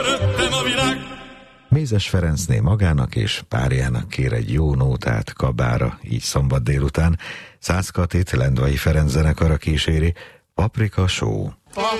Mézes Ferencné magának és párjának kér egy jó nótát Kabára, így szombat délután. Szász Katit Lendvai Ferenc zenekara kíséri, Paprika Show.